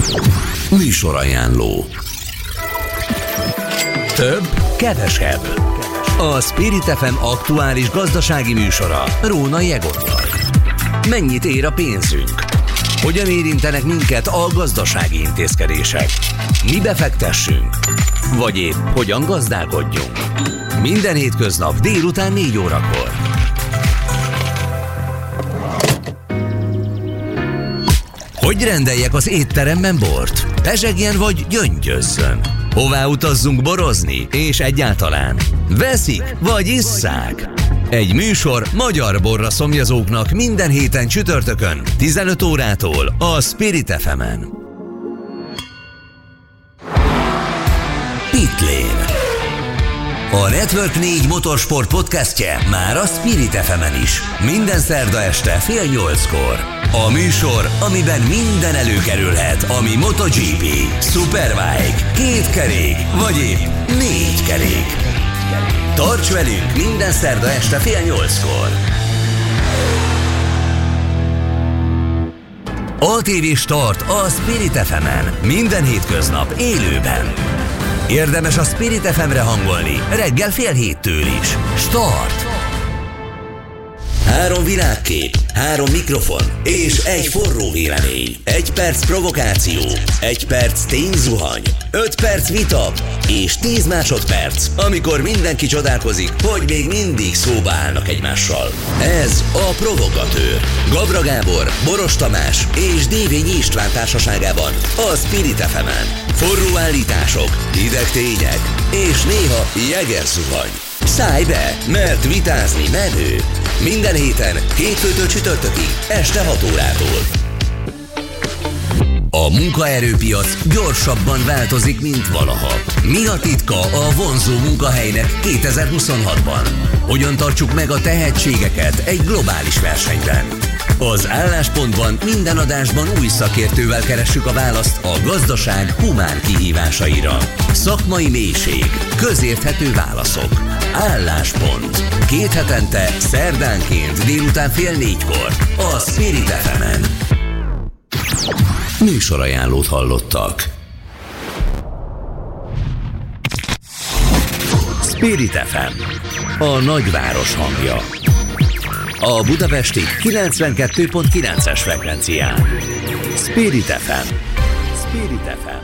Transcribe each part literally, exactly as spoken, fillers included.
Műsorajánló. Több, kevesebb. A Spirit ef em aktuális gazdasági műsora Rónai Egonnal. Mennyit ér a pénzünk? Hogyan érintenek minket a gazdasági intézkedések? Mi befektessünk? Vagy épp hogyan gazdálkodjunk? Minden hétköznap délután négy órakor. Hogy rendeljek az étteremben bort? Pezsegjen vagy gyöngyözzön? Hová utazzunk borozni? És egyáltalán veszik vagy isszák? Egy műsor magyar borra szomjazóknak minden héten csütörtökön tizenöt órától a Spirit ef emen. Pitlane. A Network négy motorsport podcastje már a Spirit ef emen is. Minden szerda este fél nyolckor. A műsor, amiben minden előkerülhet, ami MotoGP, Superbike, két kerék, vagy épp négy kerék. Tarts velünk minden szerda este fél nyolckor. á té vé Start a Spirit ef emen. Minden hétköznap élőben. Érdemes a Spirit ef emre hangolni, reggel fél héttől is. Start! Három világkép, három mikrofon és egy forró vélemény. Egy perc provokáció, egy perc tényzuhany, öt perc vita és tíz másodperc, amikor mindenki csodálkozik, hogy még mindig szóba állnak egymással. Ez a Provogatőr. Gabra Gábor, Boros Tamás és Dévényi István társaságában a Spirit ef emen. Forró állítások, hideg tények és néha jegerzuhany. Szállj be, mert vitázni menő. Minden héten, hétfőtől csütörtökig, este hat órától. A munkaerőpiac gyorsabban változik, mint valaha. Mi a titka a vonzó munkahelynek kétezer-huszonhatban? Hogyan tartsuk meg a tehetségeket egy globális versenyben? Az Álláspontban minden adásban új szakértővel keressük a választ a gazdaság humán kihívásaira. Szakmai mélység, közérthető válaszok. Álláspont. Két hetente, szerdánként délután fél négykor a Spirit ef emen. Műsorajánlót hallottak. Spirit ef em. A nagyváros hangja. A budapesti kilencvenkettő pont kilences frekvencián. Spirit ef em. Spirit ef em.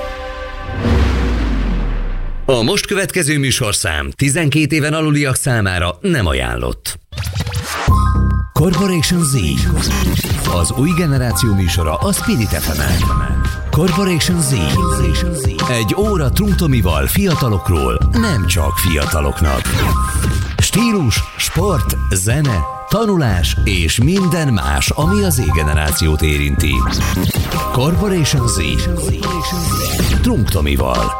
A most következő műsorszám tizenkét éven aluliak számára nem ajánlott. Corporation Z. Az új generáció műsora a Spirit ef emen. Corporation Z. Egy óra Trunk Tomival fiatalokról, nem csak fiataloknak. Stílus, sport, zene, tanulás és minden más, ami az Z-generációt érinti. Corporation Z. Trunk Tomival.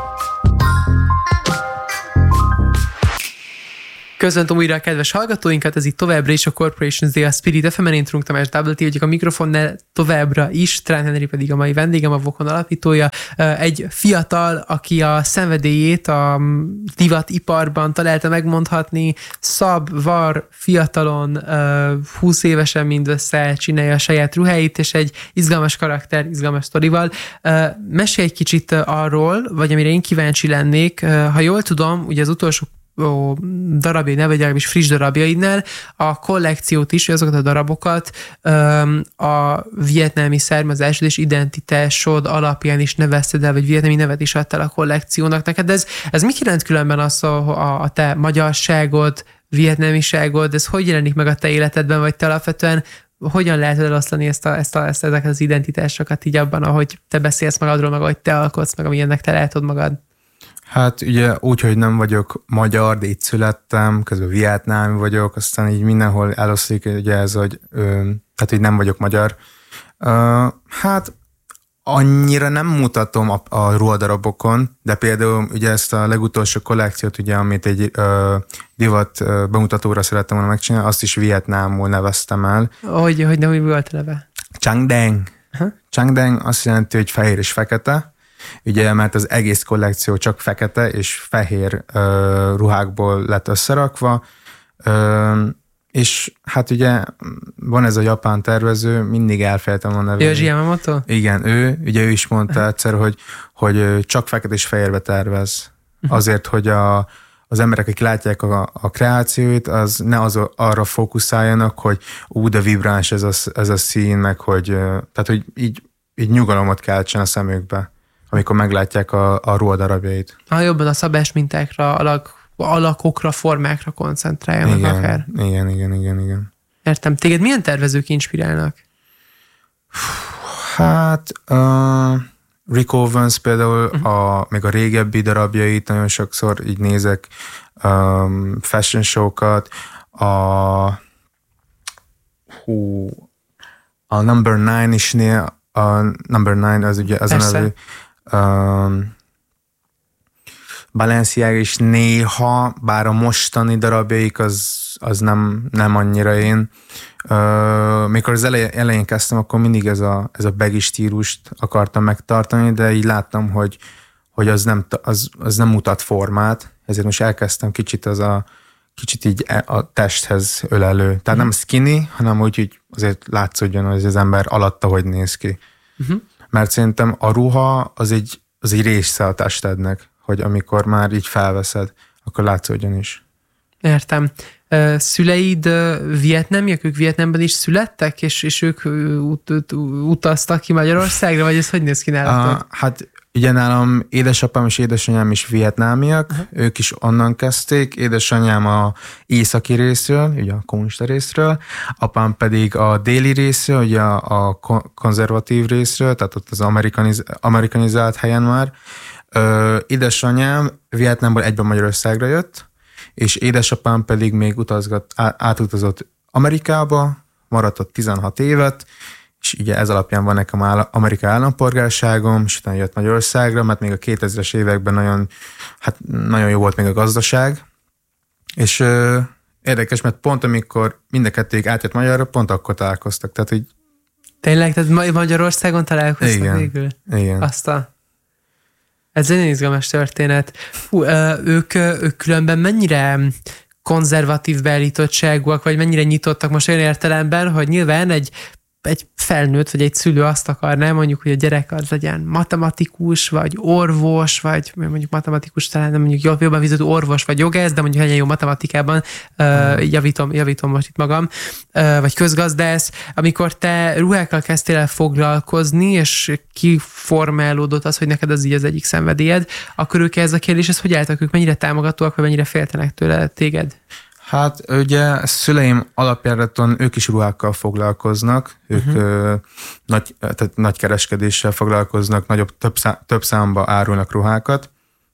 Köszöntöm újra a kedves hallgatóinkat, ez itt továbbra is a Corporation Z, a Spirit ef emen, én Trunk Tamás Double T, vagyok a mikrofonnál továbbra is, Trán Henry pedig a mai vendégem, a Vokon alapítója. Egy fiatal, aki a szenvedélyét a divatiparban találta megmondhatni, szab, var, fiatalon, húsz évesen mindössze csinálja a saját ruháit, és egy izgalmas karakter, izgalmas sztorival. Mesélj egy kicsit arról, vagy amire én kíváncsi lennék, ha jól tudom, ugye az utolsó Ó, darabjaidnál, vagy legalábbis friss darabjaidnál a kollekciót is, azokat a darabokat a vietnámi származásod és identitásod alapján is nevezted el, vagy vietnámi nevet is adtál a kollekciónak neked. Ez, ez mit jelent különben az a, a, a te magyarságod, vietnámiságod, ez hogy jelenik meg a te életedben, vagy te alapvetően hogyan lehet eloszlani ezt a, ezt a, ezt, ezeket az identitásokat így abban, ahogy te beszélsz magadról, meg ahogy te alkotsz, meg amilyennek te látod magad? Hát ugye úgy, hogy nem vagyok magyar, de itt születtem, közben vietnámi vagyok, aztán így mindenhol eloszlik ugye ez, hogy, ö, tehát, hogy nem vagyok magyar. Ö, hát annyira nem mutatom a, a ruhadarabokon, de például ugye ezt a legutolsó kollekciót, ugye, amit egy ö, divat ö, bemutatóra szerettem volna megcsinálni, azt is vietnámul neveztem el. Hogy, hogy nem, mi volt a neve? Changdeng. Uh-huh. Changdeng azt jelenti, hogy fehér és fekete. Ugye, mert az egész kollekció csak fekete és fehér ö, ruhákból lett összerakva. Ö, és hát ugye van ez a japán tervező, mindig elfelejtem a nevét. Yohji Yamamoto? Igen, ő, ugye ő is mondta egyszer, hogy, hogy csak fekete és fehérbe tervez. Azért, hogy a, az emberek, akik látják a, a kreációit, az ne az, arra fókuszáljanak, hogy ú, de vibráns ez a, ez a szín, meg hogy, tehát, hogy így, így nyugalomot keltsen a szemükbe, amikor meglátják a, a ruhadarabjait. Ha jobban a szabás mintákra, alak, alakokra, formákra koncentráljanak igen, akár. Igen, igen, igen, igen. Értem. Téged milyen tervezők inspirálnak? Hát uh, Rick Owens például, uh-huh. a, még a régebbi darabjait nagyon sokszor így nézek, um, fashion show-kat, a hú, a Number Nine is nél, a Number Nine az ugye az a nevű um, Balenciaga is néha, bár a mostani darabjaik az, az nem, nem annyira én. Uh, mikor az elején, elején kezdtem, akkor mindig ez a, ez a baggy stílust akartam megtartani, de így láttam, hogy, hogy az, nem, az, az nem mutat formát, ezért most elkezdtem kicsit az a kicsit így a testhez ölelő. Tehát uh-huh. nem skinny, hanem úgy, hogy azért látszódjon, hogy az ember alatta hogy néz ki. Uh-huh. Mert szerintem a ruha az egy, az egy része a testednek, hogy amikor már így felveszed, akkor látszódjon is. Értem. Szüleid vietnámiak, ők Vietnámban is születtek, és, és ők ut- ut- utaztak ki Magyarországra, vagy ez hogy néz ki nálatok? Uh, hát ugye nálam édesapám és édesanyám is vietnámiak, uh-huh. ők is onnan kezdték, édesanyám a északi részről, ugye a kommunista részről, apám pedig a déli részről, ugye a, a konzervatív részről, tehát ott az amerikaniz- amerikanizált helyen már. Uh, édesanyám Vietnámból egyben Magyarországra jött, és édesapám pedig még utazgat, átutazott Amerikába, maradt ott tizenhat évet, és ugye ez alapján van nekem amerikai állampolgárságom, és utána jött Magyarországra, mert még a kétezres években nagyon, hát nagyon jó volt még a gazdaság, és uh, érdekes, mert pont amikor mind a kettőjük átjött Magyarra, pont akkor találkoztak, tehát így... Tényleg? Tehát Magyarországon találkoztak igen, végül? Igen. Azt a... Ez egy izgalmas történet. Hú, ők, ők különben mennyire konzervatív beállítottságúak, vagy mennyire nyitottak most olyan értelemben, hogy nyilván egy, egy felnőtt, vagy egy szülő azt akarná, mondjuk, hogy a gyerek az legyen matematikus, vagy orvos, vagy mondjuk matematikus talán nem mondjuk jobban vizető orvos, vagy jogász, de mondjuk legyen jó matematikában, hmm. javítom, javítom most itt magam, vagy közgazdász. Amikor te ruhákkal kezdtél el foglalkozni, és kiformálódott az, hogy neked az így az egyik szenvedélyed, akkor ők ez a kérdés, ez hogy álltak, ők mennyire támogatóak, vagy mennyire féltenek tőle téged? Hát ugye szüleim alapjáraton ők is ruhákkal foglalkoznak, ők uh-huh. ö, nagy, tehát nagy kereskedéssel foglalkoznak, nagyobb, több, szá, több számba árulnak ruhákat.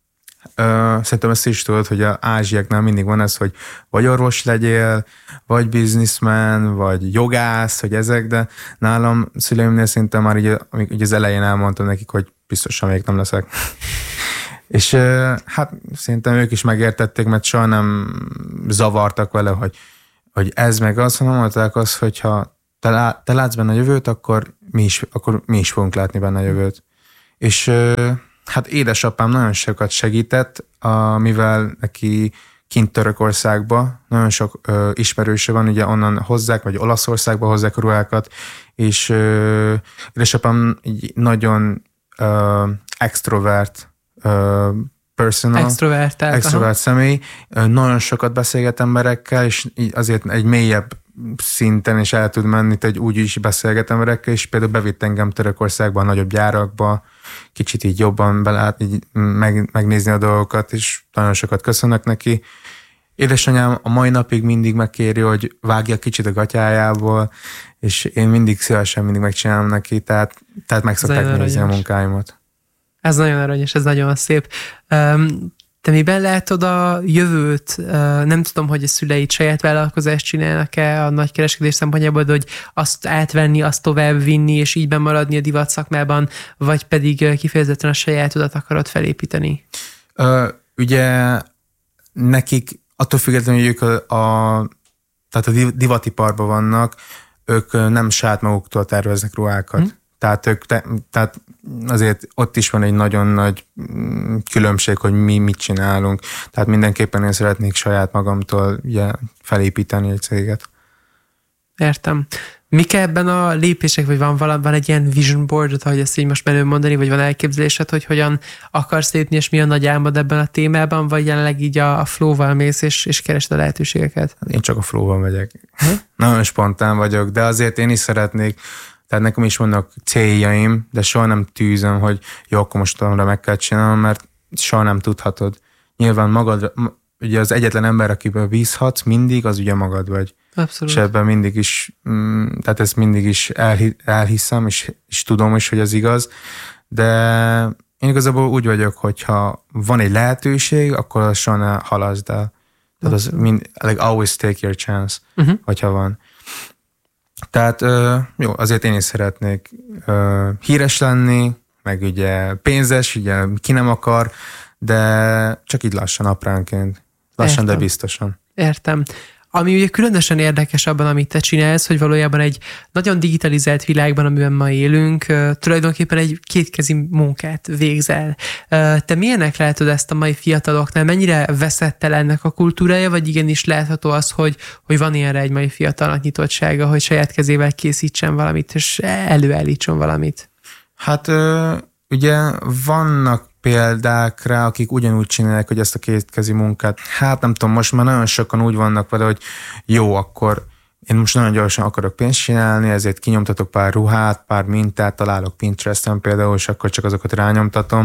Ö, szerintem ezt is tudod, hogy az ázsiáknál mindig van ez, hogy vagy orvos legyél, vagy businessman, vagy jogász, hogy ezek, de nálam szüleimnél szerintem már így, így az elején elmondtam nekik, hogy biztosan még nem leszek. És hát szerintem ők is megértették, mert soha nem zavartak vele, hogy, hogy ez meg az, hanem mondták azt, hogyha te, lá, te látsz benne a jövőt, akkor mi, is, akkor mi is fogunk látni benne a jövőt. És hát édesapám nagyon sokat segített, mivel neki kint Törökországba nagyon sok ö, ismerőse van, ugye onnan hozzák, vagy Olaszországba hozzák a ruhákat, és ö, édesapám így nagyon ö, extrovert Uh, personal, extrovertált, extrovert személy, uh, nagyon sokat beszélget emberekkel, és így azért egy mélyebb szinten is el tud menni, hogy úgy is beszélget emberekkel, és például bevitt engem Törökországba, a nagyobb gyárakba, kicsit így jobban belátni, így meg, megnézni a dolgokat, és nagyon sokat köszönök neki. Édesanyám a mai napig mindig megkéri, hogy vágja kicsit a gatyájából, és én mindig szívesen mindig megcsinálom neki, tehát, tehát meg szokták nézni a munkáimat. Ez nagyon aranyos, ez nagyon szép. Te miben látod a jövőt? Nem tudom, hogy a szüleid saját vállalkozást csinálnak-e a nagykereskedés szempontjából, de hogy azt átvenni, azt tovább vinni, és így bemaradni a divat szakmában, vagy pedig kifejezetten a sajátodat akarod felépíteni? Ö, ugye nekik attól függetlenül, hogy ők a, a, tehát a divatiparban vannak, ők nem saját maguktól terveznek ruhákat. Hm? Tehát, ők, te, tehát azért ott is van egy nagyon nagy különbség, hogy mi mit csinálunk. Tehát mindenképpen én szeretnék saját magamtól ugye, felépíteni egy céget. Értem. Mik ebben a lépések, vagy van, van egy ilyen vision boardot, ahogy ezt így most menő mondani, vagy van elképzelésed, hogy hogyan akarsz lépni, és mi a nagy álmod ebben a témában, vagy jelenleg így a, a flow-val mész, és, és keresed a lehetőségeket? Én csak a flow-val megyek. Hm? Nagyon spontán vagyok, de azért én is szeretnék, tehát nekem is vannak céljaim, de soha nem tűzöm, hogy jó, akkor most valamra meg kell csinálnom, mert soha nem tudhatod. Nyilván magad, ugye az egyetlen ember, akiből bízhatsz mindig, az ugye magad vagy. Abszolút. És ebben mindig is, tehát ezt mindig is elhiszem, és, és tudom is, hogy az igaz, de én igazából úgy vagyok, hogyha van egy lehetőség, akkor az soha ne halaszd el. Tehát az mind, like always take your chance, uh-huh. hogyha van. Tehát jó, azért én is szeretnék híres lenni, meg ugye pénzes, ugye ki nem akar, de csak így lassan, apránként. Lassan, Értem. De biztosan. Értem. Ami ugye különösen érdekes abban, amit te csinálsz, hogy valójában egy nagyon digitalizált világban, amiben ma élünk, tulajdonképpen egy kétkezi munkát végzel. Te milyenek látod ezt a mai fiataloknál? Mennyire veszett el ennek a kultúrája, vagy igenis látható az, hogy, hogy van ilyenre egy mai fiatalnak nyitottsága, hogy saját kezével készítsen valamit, és előállítson valamit? Hát ugye vannak példák rá, akik ugyanúgy csinálják, hogy ezt a kétkezi munkát. Hát nem tudom, most már nagyon sokan úgy vannak vele, hogy jó, akkor én most nagyon gyorsan akarok pénzt csinálni, ezért kinyomtatok pár ruhát, pár mintát, találok Pinteresten például, és akkor csak azokat rányomtatom.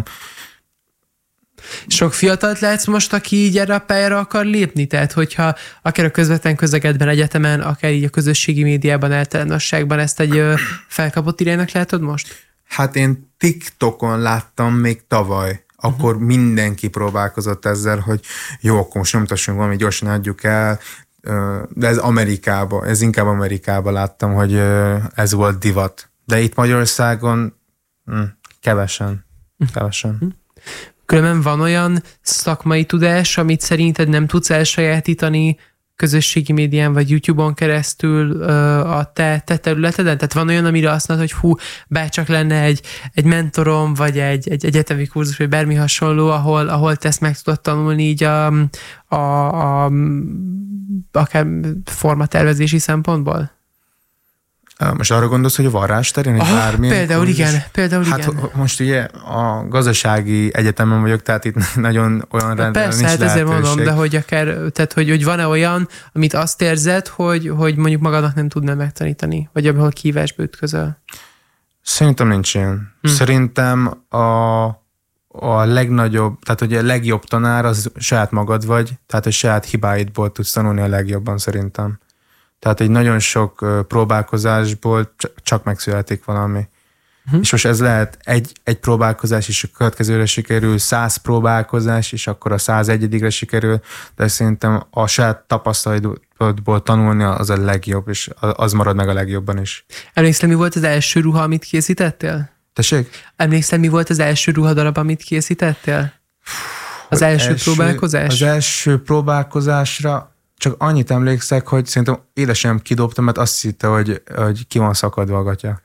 Sok fiatalt látsz most, aki így erre a pályára akar lépni? Tehát, hogyha akár a közvetlen közegedben, egyetemen, akár így a közösségi médiában, általánosságban ezt egy felkapott iránynak látod most? Hát én TikTokon láttam még tavaly, akkor uh-huh. mindenki próbálkozott ezzel, hogy jó, akkor most nyomtassunk valami, gyorsan adjuk el, de ez Amerikában, ez inkább Amerikában láttam, hogy ez volt divat. De itt Magyarországon kevesen, kevesen. Uh-huh. Különben van olyan szakmai tudás, amit szerinted nem tudsz elsajátítani közösségi médián vagy YouTube-on keresztül a te, te területeden? Tehát van olyan, amire azt mondod, hogy hú, bárcsak lenne egy, egy mentorom, vagy egy, egy egyetemi kurzus, vagy bármi hasonló, ahol, ahol te ezt meg tudod tanulni így a, a, a akár formatervezési szempontból? Most arra gondolsz, hogy a varrás terén? Aha, bármilyen például kurzus? igen, például hát igen. Most ugye a gazdasági egyetemen vagyok, tehát itt nagyon olyan rendben nincs lehetőség. Persze, ezért mondom, de hogy akár, tehát hogy, hogy van-e olyan, amit azt érzed, hogy, hogy mondjuk magadnak nem tudnál megtanítani, vagy abból kihívásba ütközöl? Szerintem nincs ilyen. Hm. Szerintem a, a legnagyobb, tehát ugye a legjobb tanár az saját magad vagy, tehát a saját hibáidból tudsz tanulni a legjobban szerintem. Tehát egy nagyon sok próbálkozásból csak megszületik valami. Uh-huh. És most ez lehet egy, egy próbálkozás, és a következőre sikerül, száz próbálkozás, és akkor a százegyedikre sikerül, de szerintem a saját tapasztalatból tanulni az a legjobb, és az marad meg a legjobban is. Emlékszel, mi volt az első ruha, amit készítettél? Tessék? Emlékszel, mi volt az első ruhadarab, amit készítettél? Az első, első próbálkozás? Az első próbálkozásra csak annyit emlékszek, hogy szerintem édesem kidobtam, mert azt hitte, hogy, hogy ki van szakadva a gatya.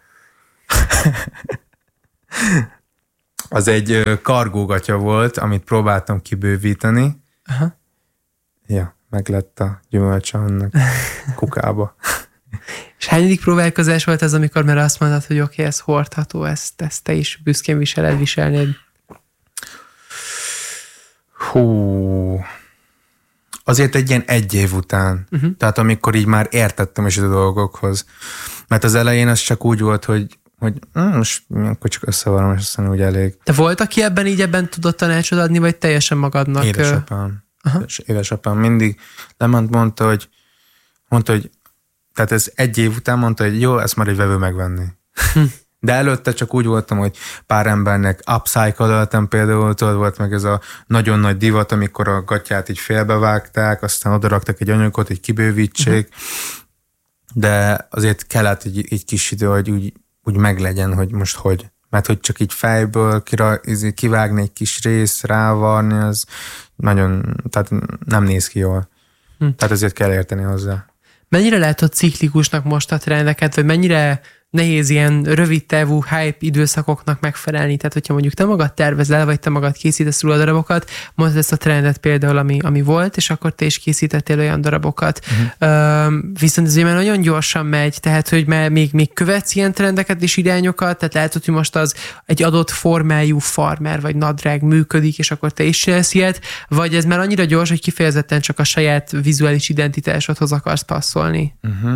Az egy kargógatya volt, amit próbáltam kibővíteni. Aha. Ja, meg lett a gyümölcse annak kukába. És hányadik próbálkozás volt az, amikor már azt mondtad, hogy oké, okay, ez hordható, ezt, ezt te is büszkén viseled, viselnéd? Hú... Azért egy ilyen egy év után. Uh-huh. Tehát amikor így már értettem is a dolgokhoz. Mert az elején az csak úgy volt, hogy, hogy hm, most akkor csak összevarom, és aztán úgy elég. De volt, aki ebben így ebben tudott tanácsot adni, vagy teljesen magadnak? Édesapám. Uh-huh. Édesapám mindig lement, mondta, hogy mondta, hogy tehát ez egy év után mondta, hogy jó, ezt már egy vevő megvenni. Hm. De előtte csak úgy voltam, hogy pár embernek upcycle-öltem például, tudod, volt meg ez a nagyon nagy divat, amikor a gatyát így félbevágták, aztán odaraktak egy anyagot, hogy kibővítsék, uh-huh. de azért kellett egy, egy kis idő, hogy úgy, úgy meglegyen, hogy most hogy. Mert hogy csak így fejből kira, kivágni egy kis részt, rávarni, az nagyon, tehát nem néz ki jól. Hm. Tehát ezért kell érteni hozzá. Mennyire látod ciklikusnak most a trendeket, vagy mennyire nehéz ilyen rövid távú hype időszakoknak megfelelni. Tehát, hogyha mondjuk te magad tervezel, vagy te magad készítesz róla darabokat, mondod ezt a trendet például, ami, ami volt, és akkor te is készítettél olyan darabokat. Uh-huh. Uh, viszont ez már nagyon gyorsan megy, tehát, hogy már még, még követsz ilyen trendeket és irányokat, tehát lehet, hogy most az egy adott formájú farmer vagy nadrág működik, és akkor te is csinálsz ilyet, vagy ez már annyira gyors, hogy kifejezetten csak a saját vizuális identitásodhoz akarsz passzolni? Uh-huh.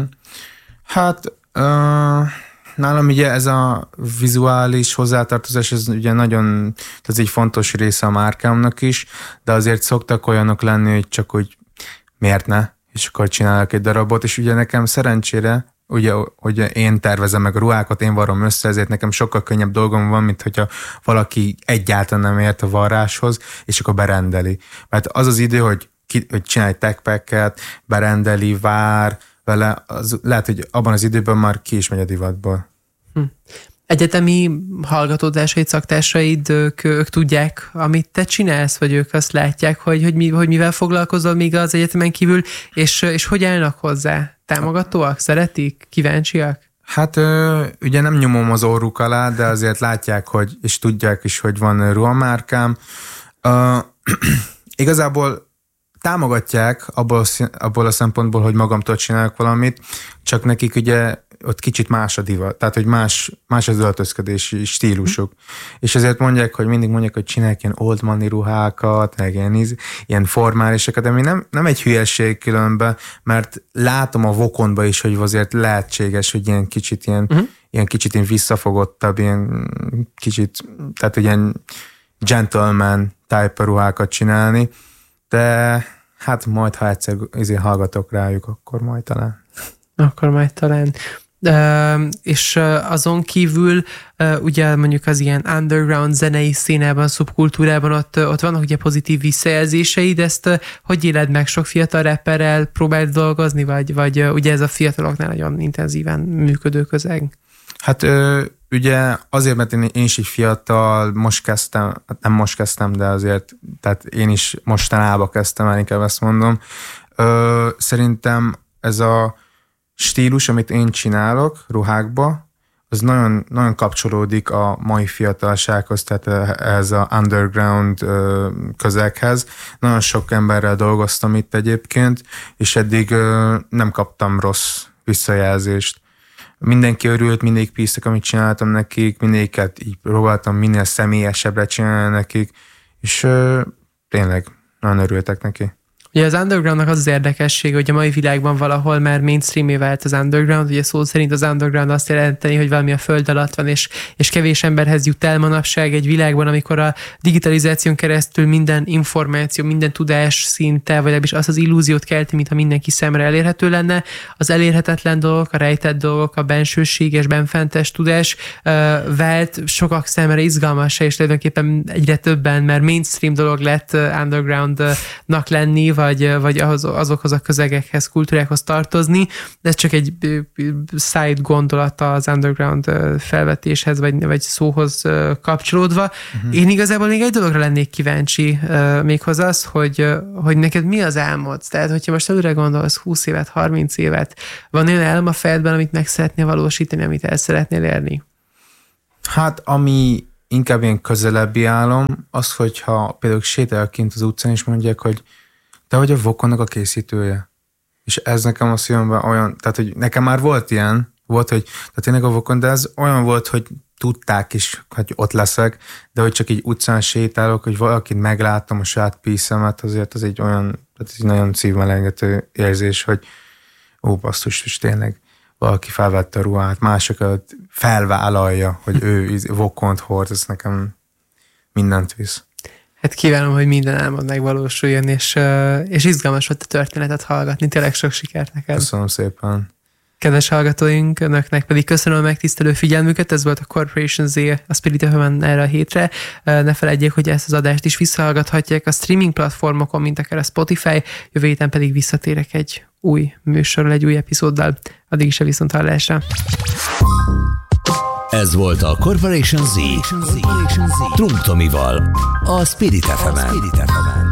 Hát uh, nálam ugye ez a vizuális hozzátartozás, ez ugye nagyon, ez egy fontos része a márkámnak is, de azért szoktak olyanok lenni, hogy csak hogy miért ne, és akkor csinálok egy darabot, és ugye nekem szerencsére, ugye, hogy én tervezem meg a ruhákat, én varrom össze, ezért nekem sokkal könnyebb dolgom van, mint hogyha valaki egyáltalán nem ért a varráshoz, és akkor berendeli. Mert az az idő, hogy, ki, hogy csinálj techpacket, berendeli, vár vele, az, lehet, hogy abban az időben már ki is megy a divatból. Hm. Egyetemi hallgatótársaid, szaktársaid, ők, ők tudják, amit te csinálsz, vagy ők azt látják, hogy, hogy, mi, hogy mivel foglalkozol még az egyetemen kívül, és, és hogy állnak hozzá? Támogatóak? Szeretik? Kíváncsiak? Hát ugye nem nyomom az orruk alá, de azért látják, hogy, és tudják is, hogy van ruhamárkám. Uh, igazából támogatják abból, abból a szempontból, hogy magamtól csinálok valamit, csak nekik ugye ott kicsit más a divat, tehát hogy más, más az öltözködési stílusuk. Mm. És ezért mondják, hogy mindig mondják, hogy csinálják ilyen old money ruhákat, meg ilyen, ilyen formálisokat, ami nem, nem egy hülyeség különben, mert látom a Vokonba is, hogy azért lehetséges, hogy ilyen kicsit ilyen, mm. ilyen kicsit ilyen visszafogottabb, ilyen kicsit, tehát ilyen gentleman type ruhákat csinálni, de hát majd, ha egyszer izé hallgatok rájuk, akkor majd talán. Akkor majd talán. Uh, és uh, azon kívül uh, ugye mondjuk az ilyen underground zenei színában, szubkultúrában ott, ott vannak ugye pozitív visszajelzéseid, ezt uh, hogy éled meg? Sok fiatal rapperrel próbáld dolgozni, vagy, vagy uh, ugye ez a fiataloknál nagyon intenzíven működő közeg? Hát ö, ugye azért, mert én, én is így fiatal, most kezdtem, nem most kezdtem, de azért, tehát én is mostanában kezdtem el, inkább ezt mondom. Ö, szerintem ez a stílus, amit én csinálok ruhákba, az nagyon, nagyon kapcsolódik a mai fiatalsághoz, tehát ez a underground közeghez. Nagyon sok emberrel dolgoztam itt egyébként, és eddig nem kaptam rossz visszajelzést. Mindenki örült, mindig bíztak, amit csináltam nekik, mindéket így próbáltam minél személyesebbre csinálni nekik, és tényleg nagyon örültek neki. Ugye az undergroundnak az az érdekesség, hogy a mai világban valahol már mainstreamé vált az underground, ugye szó szerint az underground azt jelenteni, hogy valami a föld alatt van, és, és kevés emberhez jut el manapság egy világban, amikor a digitalizáción keresztül minden információ, minden tudás szinte, vagy legalábbis azt az illúziót kelti, mintha mindenki szemre elérhető lenne. Az elérhetetlen dolgok, a rejtett dolgok, a bensőséges, benfentes tudás uh, vált sokak számára izgalmassá, és tulajdonképpen egyre többen, mert mainstream dolog lett uh, undergroundnak lenni, vagy, vagy ahhoz, azokhoz a közegekhez, kultúrákhoz tartozni, de ez csak egy side gondolata az underground felvetéshez, vagy, vagy szóhoz kapcsolódva. Uh-huh. Én igazából még egy dologra lennék kíváncsi, méghozzá az, hogy, hogy neked mi az álmod? Tehát, hogyha most előre gondolsz húsz évet, harminc évet, van olyan álom a fejedben, amit meg szeretnél valósítani, amit el szeretnél érni? Hát, ami inkább ilyen közelebbi álom, az, hogyha például sétálok kint az utcán, és mondják, hogy te vagy a Vokonnak a készítője. És ez nekem a szívemben olyan, tehát hogy nekem már volt ilyen, volt, hogy tehát tényleg a Vokon, de ez olyan volt, hogy tudták is, hogy ott leszek, de hogy csak így utcán sétálok, hogy valakit megláttam a saját píszemet, azért az egy olyan, tehát egy nagyon szívmelengető érzés, hogy ó, basszus, és tényleg valaki felvette a ruhát, másokat felvállalja, hogy ő Vokont hord, ez nekem mindent visz. Hát kívánom, hogy minden álmod megvalósuljon, és, és izgalmas volt a történetet hallgatni. Tényleg sok sikert neked. Köszönöm szépen. Kedves hallgatóink, önöknek pedig köszönöm a megtisztelő figyelmüket. Ez volt a Corporation Z a Spirit ef em-en erre a hétre. Ne feledjék, hogy ezt az adást is visszahallgathatják a streaming platformokon, mint akár a Spotify. Jövő héten pedig visszatérek egy új műsorral, egy új epizóddal. Addig is a viszonthallásra. Ez volt a Corporation Z, Trunk Tomival, a Spirit ef em-en.